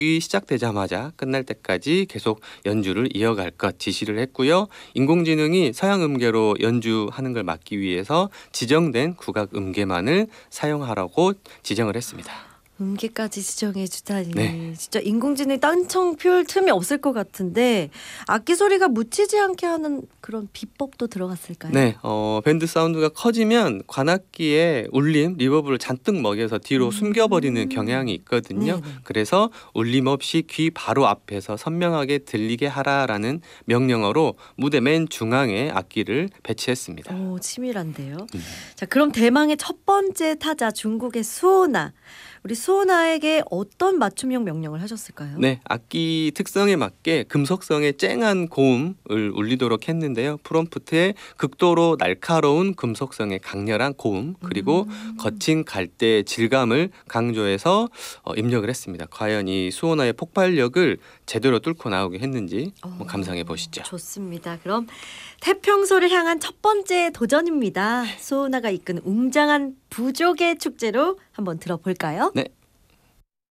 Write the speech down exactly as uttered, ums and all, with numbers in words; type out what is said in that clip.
시작되자마자 끝날 때까지 계속 연주를 이어갈 것 지시를 했고요. 인공지능이 서양 음계로 연주하는 걸 막기 위해서 지정된 국악 음계만을 사용하라고 지정을 했습니다. 음계까지 지정해 주다니 네. 진짜 인공지능이 딴청 피울 틈이 없을 것 같은데 악기 소리가 묻히지 않게 하는 그런 비법도 들어갔을까요? 네, 어, 밴드 사운드가 커지면 관악기에 울림, 리버브를 잔뜩 먹여서 뒤로 음. 숨겨버리는 경향이 있거든요. 네네. 그래서 울림 없이 귀 바로 앞에서 선명하게 들리게 하라라는 명령어로 무대 맨 중앙에 악기를 배치했습니다. 오, 치밀한데요. 음. 자, 그럼 대망의 첫 번째 타자 중국의 수호나 우리 수호나에게 어떤 맞춤형 명령을 하셨을까요? 네, 악기 특성에 맞게 금속성의 쨍한 고음을 울리도록 했는데요. 프롬프트에 극도로 날카로운 금속성의 강렬한 고음 그리고 음. 거친 갈대의 질감을 강조해서 어, 입력을 했습니다. 과연 이 수호나의 폭발력을 제대로 뚫고 나오게 했는지 한번 감상해 보시죠. 좋습니다. 그럼 태평소를 향한 첫 번째 도전입니다. 수호나가 이끈 웅장한 부족의 축제로 한번 들어볼까요? 네.